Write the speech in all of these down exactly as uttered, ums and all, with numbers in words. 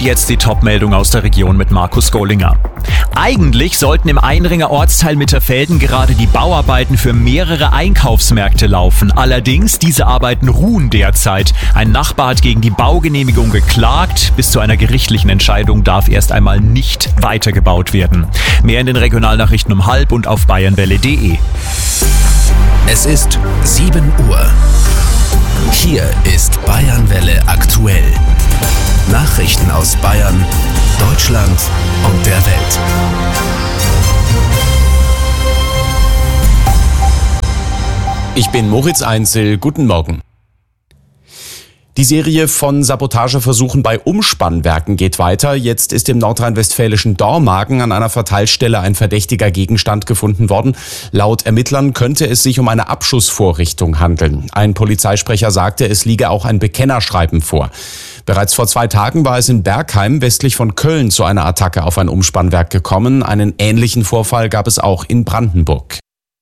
jetzt die Top-Meldung aus der Region mit Markus Gollinger. Eigentlich sollten im Einringer Ortsteil Mitterfelden gerade die Bauarbeiten für mehrere Einkaufsmärkte laufen. Allerdings, diese Arbeiten ruhen derzeit. Ein Nachbar hat gegen die Baugenehmigung geklagt. Bis zu einer gerichtlichen Entscheidung darf erst einmal nicht weitergebaut werden. Mehr in den Regionalnachrichten um halb und auf bayernwelle punkt de. Es ist sieben Uhr. Hier ist Bayernwelle aktuell. Nachrichten aus Bayern, Deutschland und der Welt. Ich bin Moritz Einzel, guten Morgen. Die Serie von Sabotageversuchen bei Umspannwerken geht weiter. Jetzt ist im nordrhein-westfälischen Dormagen an einer Verteilstelle ein verdächtiger Gegenstand gefunden worden. Laut Ermittlern könnte es sich um eine Abschussvorrichtung handeln. Ein Polizeisprecher sagte, es liege auch ein Bekennerschreiben vor. Bereits vor zwei Tagen war es in Bergheim westlich von Köln zu einer Attacke auf ein Umspannwerk gekommen. Einen ähnlichen Vorfall gab es auch in Brandenburg.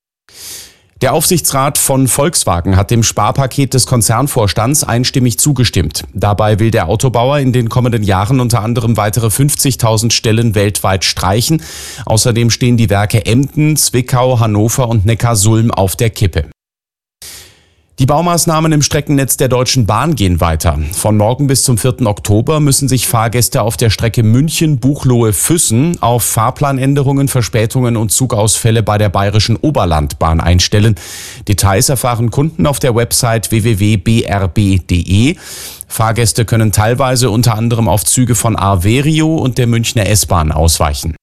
Der Aufsichtsrat von Volkswagen hat dem Sparpaket des Konzernvorstands einstimmig zugestimmt. Dabei will der Autobauer in den kommenden Jahren unter anderem weitere fünfzigtausend Stellen weltweit streichen. Außerdem stehen die Werke Emden, Zwickau, Hannover und Neckarsulm auf der Kippe. Die Baumaßnahmen im Streckennetz der Deutschen Bahn gehen weiter. Von morgen bis zum vierten Oktober müssen sich Fahrgäste auf der Strecke München-Buchloe-Füssen auf Fahrplanänderungen, Verspätungen und Zugausfälle bei der Bayerischen Oberlandbahn einstellen. Details erfahren Kunden auf der Website w w w punkt b r b punkt de. Fahrgäste können teilweise unter anderem auf Züge von Arverio und der Münchner S-Bahn ausweichen.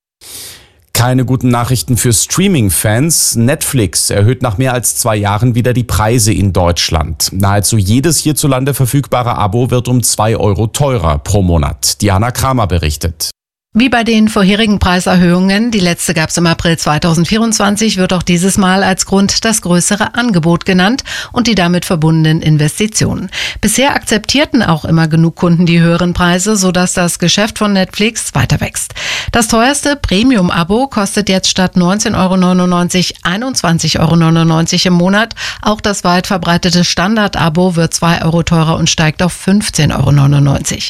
Keine guten Nachrichten für Streaming-Fans. Netflix erhöht nach mehr als zwei Jahren wieder die Preise in Deutschland. Nahezu jedes hierzulande verfügbare Abo wird um zwei Euro teurer pro Monat. Diana Kramer berichtet. Wie bei den vorherigen Preiserhöhungen, die letzte gab es im April zweitausendvierundzwanzig, wird auch dieses Mal als Grund das größere Angebot genannt und die damit verbundenen Investitionen. Bisher akzeptierten auch immer genug Kunden die höheren Preise, sodass das Geschäft von Netflix weiter wächst. Das teuerste Premium-Abo kostet jetzt statt neunzehn Euro neunundneunzig einundzwanzig Euro neunundneunzig im Monat. Auch das weit verbreitete Standard-Abo wird zwei Euro teurer und steigt auf fünfzehn Euro neunundneunzig.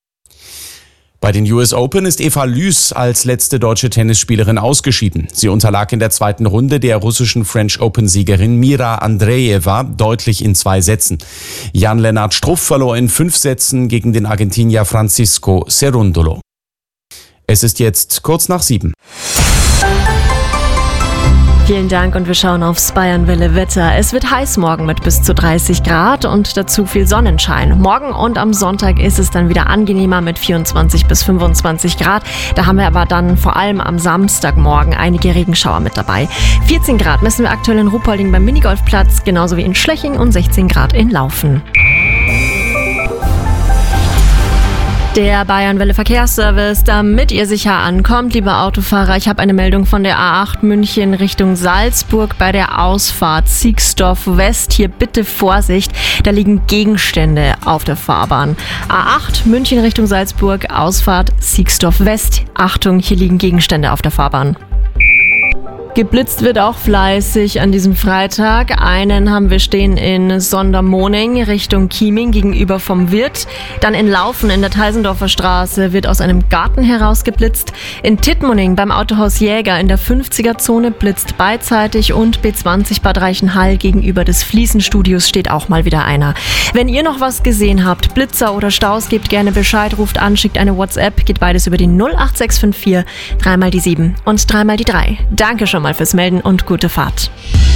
Bei den U S Open ist Eva Lüß als letzte deutsche Tennisspielerin ausgeschieden. Sie unterlag in der zweiten Runde der russischen French Open-Siegerin Mira Andreeva deutlich in zwei Sätzen. Jan-Lennart Struff verlor in fünf Sätzen gegen den Argentinier Francisco Cerundolo. Es ist jetzt kurz nach sieben. Vielen Dank und wir schauen aufs Bayernwelle Wetter. Es wird heiß morgen mit bis zu dreißig Grad und dazu viel Sonnenschein. Morgen und am Sonntag ist es dann wieder angenehmer mit vierundzwanzig bis fünfundzwanzig Grad. Da haben wir aber dann vor allem am Samstagmorgen einige Regenschauer mit dabei. vierzehn Grad messen wir aktuell in Ruhpolding beim Minigolfplatz, genauso wie in Schleching und sechzehn Grad in Laufen. Der Bayernwelle Verkehrsservice, damit ihr sicher ankommt, liebe Autofahrer, ich habe eine Meldung von der A acht München Richtung Salzburg bei der Ausfahrt Siegsdorf West. Hier bitte Vorsicht, da liegen Gegenstände auf der Fahrbahn. A acht München Richtung Salzburg, Ausfahrt Siegsdorf West. Achtung, hier liegen Gegenstände auf der Fahrbahn. Geblitzt wird auch fleißig an diesem Freitag. Einen haben wir stehen in Sondermoning Richtung Chieming gegenüber vom Wirt. Dann in Laufen in der Teisendorfer Straße wird aus einem Garten heraus geblitzt. In Tittmoning beim Autohaus Jäger in der fünfziger-Zone blitzt beidseitig und B zwanzig Bad Reichenhall gegenüber des Fliesenstudios steht auch mal wieder einer. Wenn ihr noch was gesehen habt, Blitzer oder Staus, gebt gerne Bescheid, ruft an, schickt eine WhatsApp, geht beides über die null acht sechs fünf vier, dreimal die sieben und dreimal die drei. Danke schon mal fürs Melden und gute Fahrt.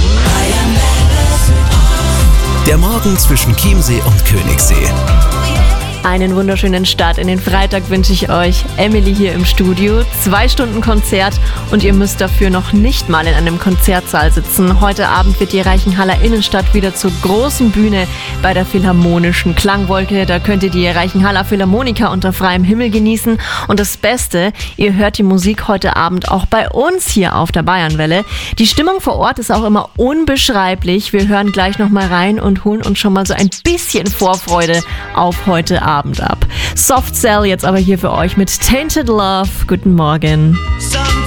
Der Morgen zwischen Chiemsee und Königssee. Einen wunderschönen Start in den Freitag wünsche ich euch. Emily hier im Studio. Zwei Stunden Konzert und ihr müsst dafür noch nicht mal in einem Konzertsaal sitzen. Heute Abend wird die Reichenhaller Innenstadt wieder zur großen Bühne bei der Philharmonischen Klangwolke. Da könnt ihr die Reichenhaller Philharmoniker unter freiem Himmel genießen. Und das Beste, ihr hört die Musik heute Abend auch bei uns hier auf der Bayernwelle. Die Stimmung vor Ort ist auch immer unbeschreiblich. Wir hören gleich noch mal rein und holen uns schon mal so ein bisschen Vorfreude auf heute Abend. Abend ab. Soft Cell jetzt aber hier für euch mit Tainted Love. Guten Morgen.